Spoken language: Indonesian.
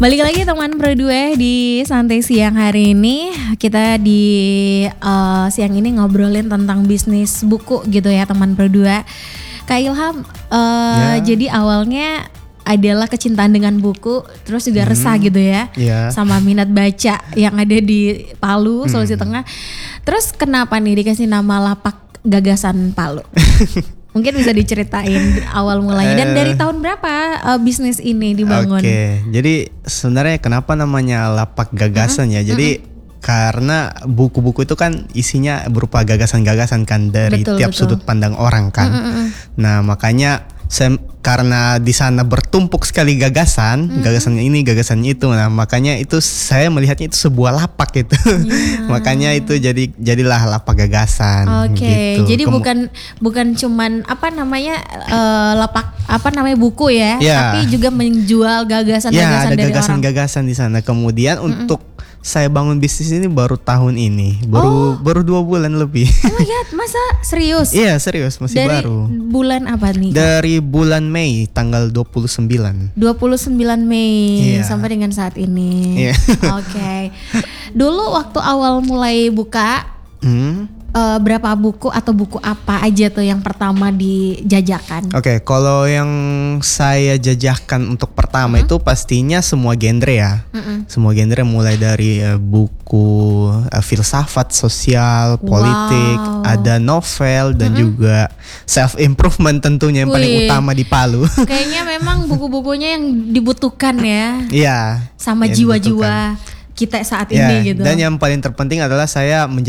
Balik lagi teman berdua di Santai Siang hari ini. Kita di siang ini ngobrolin tentang bisnis buku gitu ya teman berdua. Kak Ilham, jadi awalnya adalah kecintaan dengan buku, terus juga resah gitu ya, sama minat baca yang ada di Palu, Sulawesi Tengah. Terus kenapa nih dikasih nama Lapak Gagasan Palu? Mungkin bisa diceritain awal mulanya dan dari tahun berapa bisnis ini dibangun? Oke, jadi sebenarnya kenapa namanya Lapak Gagasan ya? Jadi karena buku-buku itu kan isinya berupa gagasan-gagasan kan dari tiap sudut pandang orang kan. Nah makanya karena di sana bertumpuk sekali gagasan, gagasannya ini, gagasannya itu. Nah, makanya itu saya melihatnya itu sebuah lapak gitu. Makanya itu jadilah Lapak Gagasan. Oke, gitu. jadi bukan cuman lapak buku ya, tapi juga menjual gagasan-gagasan ada dari gagasan-gagasan di sana. Kemudian untuk saya bangun bisnis ini baru tahun ini, baru 2 bulan lebih. Oh my god, masa serius? Iya serius, masih dari baru. Dari bulan apa nih? Dari bulan Mei, tanggal 29. 29 Mei sampai dengan saat ini. Oke. Dulu waktu awal mulai buka, berapa buku atau buku apa aja tuh yang pertama dijajakan? Oke, kalau yang saya jajakan untuk pertama itu pastinya semua genre ya. Semua genre mulai dari buku filsafat, sosial, politik, ada novel dan juga self improvement tentunya yang paling utama di Palu. Kayaknya memang buku-bukunya yang dibutuhkan ya. Iya. Sama jiwa-jiwa kita saat ini gitu. Dan yang paling terpenting adalah saya